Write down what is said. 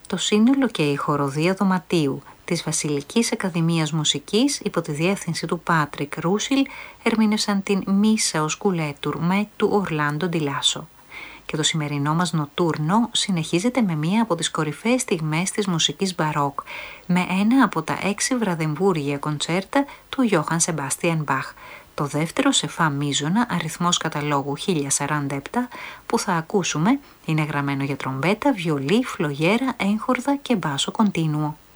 το σύνολο και η χοροδία δωματίου της Βασιλικής Ακαδημίας Μουσικής υπό τη διεύθυνση του Πάτρικ Ρούσιλ ερμήνευσαν την Μίσα ως Κουλέτουρμε του Ορλάντο Ντιλάσο. Και το σημερινό μας νοτούρνο συνεχίζεται με μία από τις κορυφαίες στιγμές της μουσικής μπαρόκ, με ένα από τα 6 βραδεμβούργια κοντσέρτα του Γιώχαν Σεμπάστιαν Μπαχ, το δεύτερο σε φα μείζωνα, αριθμός καταλόγου 1047, που θα ακούσουμε είναι γραμμένο για τρομπέτα, βιολί, φλογέρα, έγχορδα και μπάσο κοντίνουο.